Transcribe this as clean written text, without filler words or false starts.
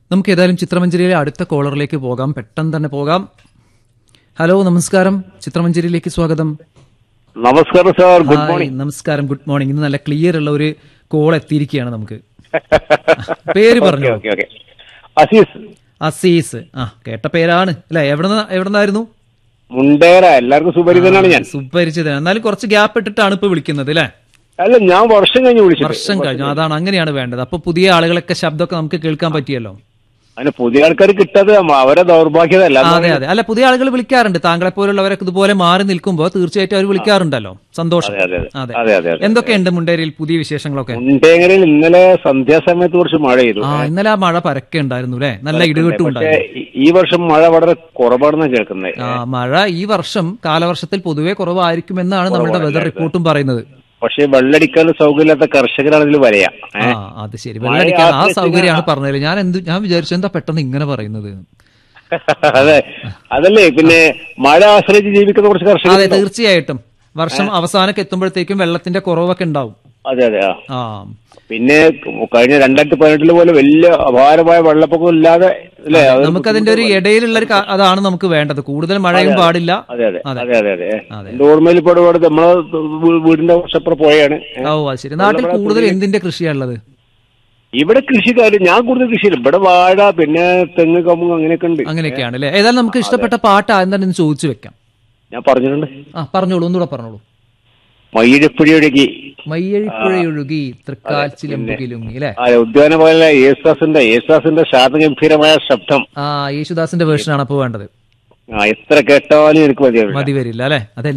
നമുക്ക് ഏതായാലും ചിത്രമഞ്ചേരിയിലെ അടുത്ത കോളറിലേക്ക് പോകാം. പെട്ടെന്ന് തന്നെ പോകാം. ഹലോ, നമസ്കാരം. ചിത്രമഞ്ചേരിയിലേക്ക് സ്വാഗതം. നമസ്കാരം സാർ, ഗുഡ് മോർണിംഗ്. നമസ്കാരം, ഗുഡ് മോർണിംഗ്. ഇന്ന് നല്ല ക്ലിയർ ഉള്ള ഒരു കോൾ എത്തിയിരിക്കുകയാണ്. നമുക്ക് പേര് പറഞ്ഞു. അസീസ്. അസീസ്. കേട്ട പേരാണ് അല്ലെ? എവിടെന്നായിരുന്നു? മുണ്ടേര. എല്ലാവർക്കും സുപരിചിതനാണ് ഞാൻ. സുപരിചിതനാണ്. എന്നാലും കുറച്ച് ഗ്യാപ്പ് ഇട്ടിട്ടാണ് ഇപ്പൊ വിളിക്കുന്നത് അല്ലെ? അല്ല, ഞാൻ വർഷം കഴിഞ്ഞ് വിളിച്ചു. വർഷം കഴിഞ്ഞു. അതാണ്, അങ്ങനെയാണ് വേണ്ടത്. അപ്പൊ പുതിയ ആളുകളൊക്കെ ശബ്ദമൊക്കെ നമുക്ക് കേൾക്കാൻ പറ്റിയല്ലോ. അതിന് പുതിയ ആൾക്കാർ കിട്ടാതെ അവരെ ദൗർഭാഗ്യതല്ല. അതെ അതെ. അല്ല, പുതിയ ആളുകൾ വിളിക്കാറുണ്ട്. താങ്കളെ പോലുള്ളവരൊക്കെ ഇതുപോലെ മാറി നിൽക്കുമ്പോൾ തീർച്ചയായിട്ടും അവർ വിളിക്കാറുണ്ടല്ലോ. സന്തോഷം. അതെ. എന്തൊക്കെയുണ്ട് മുണ്ടേരിയിൽ പുതിയ വിശേഷങ്ങളൊക്കെ? മുണ്ടേരിയിൽ ഇന്നലെ സന്ധ്യാസമയത്ത് കുറച്ച് മഴ ചെയ്തു. ഇന്നലെ ആ മഴ പരക്കെ ഉണ്ടായിരുന്നു അല്ലെ? നല്ല ഇടിവെട്ടും ഉണ്ടായിരുന്നു. ഈ വർഷം മഴ വളരെ കുറവാണെന്ന് കേൾക്കുന്നത്. മഴ ഈ വർഷം കാലവർഷത്തിൽ പൊതുവെ കുറവായിരിക്കുമെന്നാണ് നമ്മുടെ വെതർ റിപ്പോർട്ടും പറയുന്നത്. പക്ഷെ വെള്ളടിക്കാൻ സൗകര്യമില്ലാത്ത കർഷകരാണ് ഇതിൽ വരയാ. അത് ശരി, വെള്ളടിക്കാൻ ആ സൗകര്യമാണ് പറഞ്ഞത്. ഞാൻ വിചാരിച്ചു എന്താ പെട്ടെന്ന് ഇങ്ങനെ പറയുന്നത്. അതെ, അതല്ലേ പിന്നെ മഴ ആശ്രയിച്ച് ജീവിക്കുന്ന കുറച്ച് കർഷകർ. അതെ, തീർച്ചയായിട്ടും. വർഷം അവസാനമൊക്കെ എത്തുമ്പോഴത്തേക്കും വെള്ളത്തിന്റെ കുറവൊക്കെ ഉണ്ടാവും. അതെ. പിന്നെ കഴിഞ്ഞ 2018 പോലെ വലിയ അപാരമായ വെള്ളപ്പൊക്കം ഇല്ലാതെ അല്ലേ? നമുക്കതിന്റെ ഒരു ഇടയിലുള്ള അതാണ് നമുക്ക് വേണ്ടത്. കൂടുതൽ മഴയും പാടില്ല. അതെ. ഓർമ്മയിൽ ഇപ്പോൾ നമ്മളെ വീടിന്റെ വർഷപ്പുറം പോയാണ്. അത് ശരി. നാട്ടിൽ കൂടുതൽ എന്തിന്റെ കൃഷിയാണുള്ളത്? ഇവിടെ കൃഷിക്കാര് ഞാൻ കൂടുതൽ കൃഷിയില്ല. ഇവിടെ വാഴ, പിന്നെ തെങ്ങ്, കമുങ്ങ് അങ്ങനെയൊക്കെ ഉണ്ട്. അങ്ങനെയൊക്കെയാണ് അല്ലെ? ഏതായാലും നമുക്ക് ഇഷ്ടപ്പെട്ട പാട്ട് എന്താണെന്ന് ചോദിച്ചു വെക്കാം. ഞാൻ പറഞ്ഞിട്ടുണ്ട്. പറഞ്ഞോളൂ, ഒന്നുകൂടെ പറഞ്ഞോളൂ. മയ്യഴിപ്പുഴയൊഴുകി തൃക്കാൽച്ചിലമ്പുകിലുങ്ങി അല്ലെ? ഉദ്യാന പോലെ യേശുദാസിന്റെ ശാന്തഗംഭീരമായ ശബ്ദം. യേശുദാസിന്റെ വേർഷനാണ് അപ്പൊ വേണ്ടത്. എത്ര കേട്ടാലും എനിക്ക് മതി വരില്ല അല്ലെ?